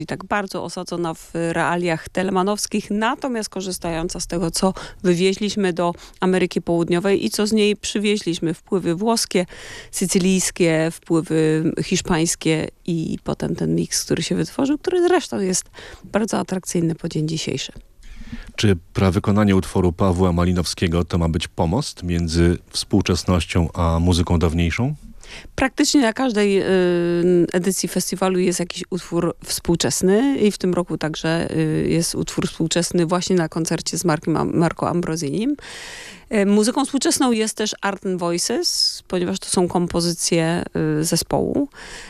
i tak bardzo osadzona w realiach telemanowskich, natomiast korzystająca z tego, co wywieźliśmy do Ameryki Południowej i co z niej przywieźliśmy. Wpływy włoskie, sycylijskie, wpływy hiszpańskie i potem ten miks, który się wytworzył, który zresztą jest bardzo atrakcyjny po dzień dzisiejszy. Czy prawykonanie utworu Pawła Malinowskiego to ma być pomost między współczesnością a muzyką dawniejszą? Praktycznie na każdej edycji festiwalu jest jakiś utwór współczesny i w tym roku także jest utwór współczesny właśnie na koncercie z Marco Ambrosinim. Muzyką współczesną jest też Art and Voices, ponieważ to są kompozycje zespołu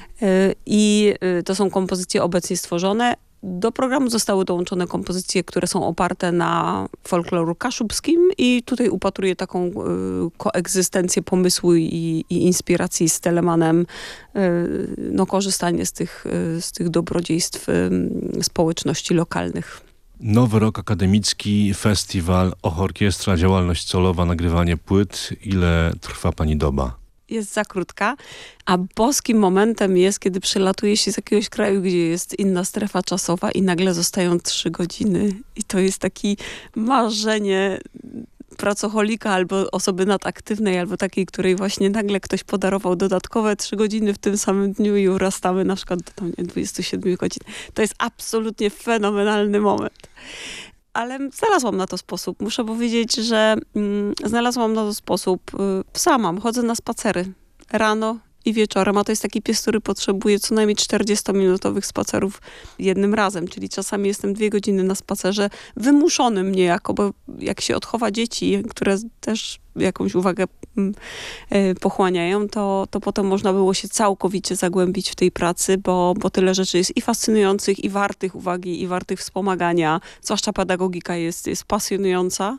i to są kompozycje obecnie stworzone. Do programu zostały dołączone kompozycje, które są oparte na folkloru kaszubskim i tutaj upatruję taką koegzystencję pomysłu i inspiracji z Telemanem, korzystanie z tych dobrodziejstw społeczności lokalnych. Nowy rok akademicki, festiwal, orkiestra, działalność solowa, nagrywanie płyt. Ile trwa pani doba? Jest za krótka, a boskim momentem jest, kiedy przelatuje się z jakiegoś kraju, gdzie jest inna strefa czasowa i nagle zostają 3 godziny. I to jest takie marzenie pracocholika albo osoby nadaktywnej, albo takiej, której właśnie nagle ktoś podarował dodatkowe 3 godziny w tym samym dniu i urastamy na przykład do 27 godzin. To jest absolutnie fenomenalny moment. Ale znalazłam na to sposób. Muszę powiedzieć, że znalazłam na to sposób sama. Chodzę na spacery rano i wieczorem, a to jest taki pies, który potrzebuje co najmniej 40-minutowych spacerów jednym razem, czyli czasami jestem 2 godziny na spacerze, wymuszonym niejako, bo jak się odchowa dzieci, które też jakąś uwagę pochłaniają, to potem można było się całkowicie zagłębić w tej pracy, bo tyle rzeczy jest i fascynujących, i wartych uwagi, i wartych wspomagania. Zwłaszcza pedagogika jest pasjonująca,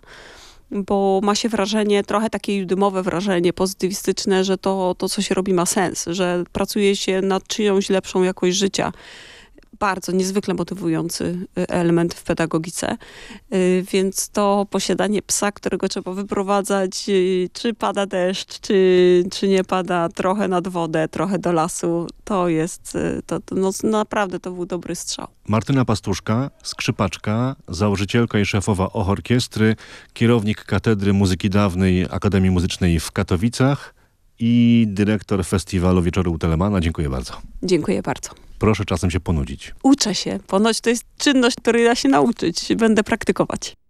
bo ma się wrażenie, trochę takie judymowe wrażenie pozytywistyczne, że to, co się robi, ma sens, że pracuje się nad czyjąś lepszą jakość życia. Bardzo niezwykle motywujący element w pedagogice, więc to posiadanie psa, którego trzeba wyprowadzać, czy pada deszcz, czy nie pada, trochę nad wodę, trochę do lasu, to jest, naprawdę to był dobry strzał. Martyna Pastuszka, skrzypaczka, założycielka i szefowa orkiestry, kierownik Katedry Muzyki Dawnej Akademii Muzycznej w Katowicach i dyrektor festiwalu Wieczoru u Telemana. Dziękuję bardzo. Dziękuję bardzo. Proszę czasem się ponudzić. Uczę się. Ponoć to jest czynność, której da się nauczyć. Będę praktykować.